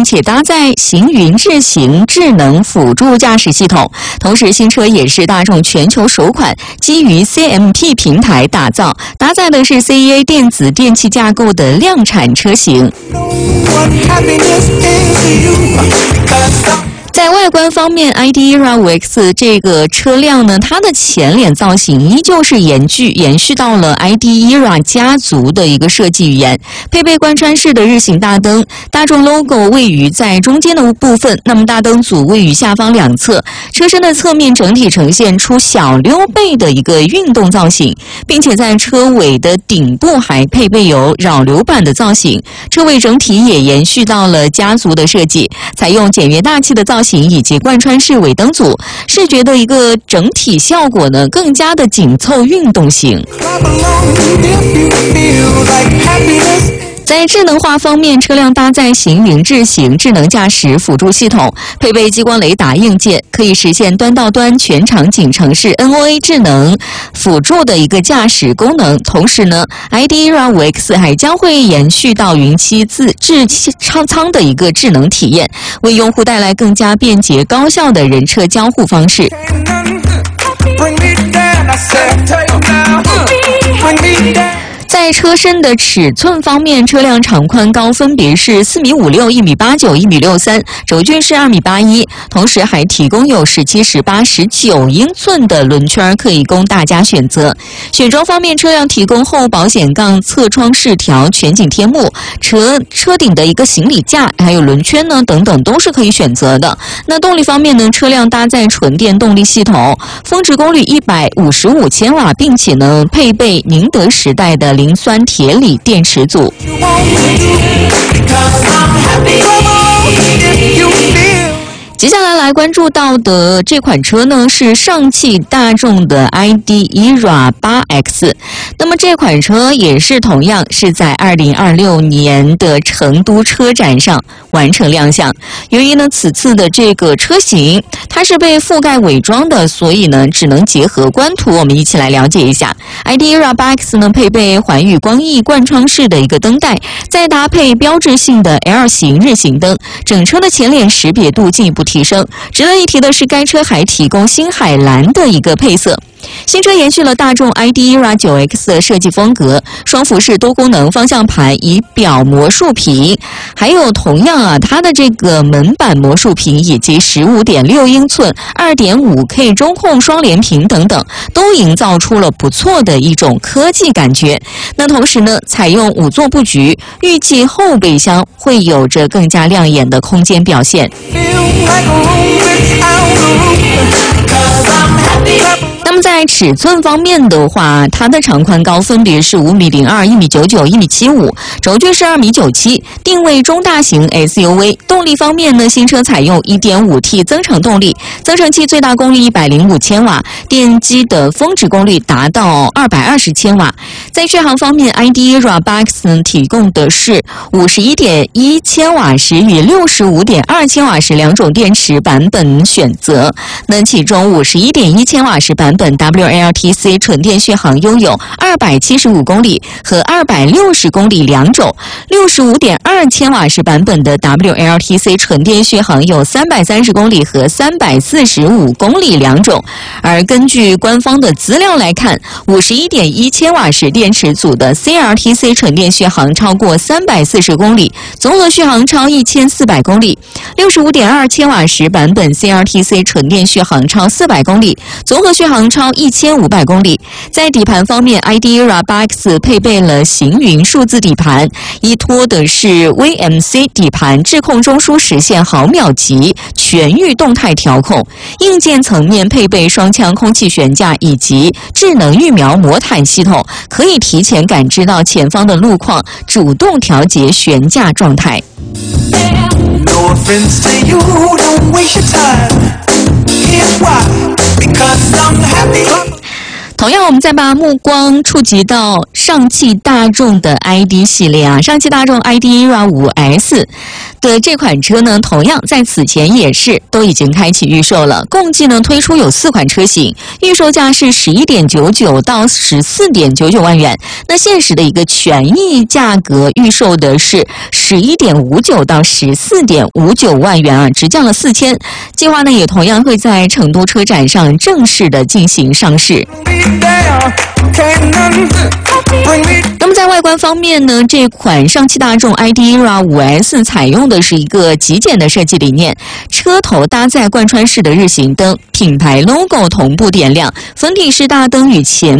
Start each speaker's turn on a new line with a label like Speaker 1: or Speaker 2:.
Speaker 1: 并且搭载行云智行智能辅助驾驶系统。同时，新车也是大众全球首款基于 CMP 平台打造，搭载的是 CEA 电子电器架构的量产车型。在外观方面 ，ID ERA 5X 这个车辆呢，它的前脸造型依旧是延续到了 ID ERA 家族的一个设计语言，配备贯穿式的日行大灯，大众 logo 位于在中间的部分，那么大灯组位于下方两侧，车身的侧面整体呈现出小溜背的一个运动造型，并且在车尾的顶部还配备有扰流板的造型，车尾整体也延续到了家族的设计，采用简约大气的造型以及贯穿式尾灯组，视觉的一个整体效果呢更加的紧凑运动型。在智能化方面，车辆搭载行云智行智能驾驶辅助系统，配备激光雷达硬件，可以实现端到端全场景城市 NOA 智能辅助的一个驾驶功能。同时呢 ，ID ERA 5X 还将会延续到云栖自制舱的一个智能体验，为用户带来更加便捷高效的人车交互方式。在车身的尺寸方面，车辆长宽高分别是4.56米、1.89米、1.63米，轴距是2.81米，同时还提供有17、18、19英寸的轮圈可以供大家选择。选装方面，车辆提供后保险杠侧窗饰条、全景天幕、车顶的一个行李架，还有轮圈呢等等都是可以选择的。那动力方面呢，车辆搭载纯电动力系统，峰值功率155千瓦，并且呢配备宁德时代的磷酸铁锂电池组。接下来关注到的这款车呢，是上汽大众的 ID ERA 8X。那么这款车也是同样是在2026年的成都车展上完成亮相。由于呢此次的这个车型它是被覆盖伪装的，所以呢只能结合官图，我们一起来了解一下。ID ERA 8X 呢配备环宇光翼贯穿式的一个灯带，再搭配标志性的 L 型日行灯，整车的前脸识别度进一步提升。值得一提的是，该车还提供星海蓝的一个配色。新车延续了大众 ID ERA 9X 的设计风格，双辐式多功能方向盘仪表魔术屏，还有同样它的这个门板魔术屏以及 15.6英寸 2.5K 中控双联屏等等，都营造出了不错的一种科技感觉。那同时呢，采用5座布局，预计后备箱会有着更加亮眼的空间表现。那么在尺寸方面的话，它的长宽高分别是5.02米、1.99米、1.75米，轴距是2.97米，定位中大型 SUV。动力方面呢，新车采用 1.5T 增程动力，增程器最大功率105千瓦，电机的峰值功率达到220千瓦。在续航方面 ，ID ERA 8X 提供的是51.1千瓦时与65.2千瓦时两种电池版本选择。那其中51.1千瓦时版本 WLTC 纯电续航拥有275公里和260公里两种，65.2千瓦时版本的 WLTC 纯电续航有330公里和345公里两种。而根据官方的资料来看，51.1千瓦时电池组的 CLTC 纯电续航超过340公里，综合续航超1400公里；65.2千瓦时版本 CLTC 纯电续航超400公里，综合续航超1500公里。在底盘方面 ，ID ERA 8X 配备了行云数字底盘，依托的是 VMC 底盘，智控中枢实现毫秒级全域动态调控。硬件层面配备双腔空气悬架以及智能预瞄魔毯系统，可以提前感知到前方的路况，主动调节悬架状态。
Speaker 2: No offense to you, don't waste your time. Here's why, because I'm happy.
Speaker 1: 同样，我们再把目光触及到上汽大众的 ID 系列啊，上汽大众 ID ERA 5S 的这款车呢，同样在此前也是都已经开启预售了，共计呢推出有4款车型，预售价是11.99到14.99万元。那现实的一个权益价格预售的是11.59到14.59万元啊，直降了4000。计划呢也同样会在成都车展上正式的进行上市。那么在外观方面呢，这款上汽大众 ID ERA 5S 采用的是一个极简的设计理念，车头搭载贯穿式的日行灯，品牌 logo 同步点亮，分体式大灯与前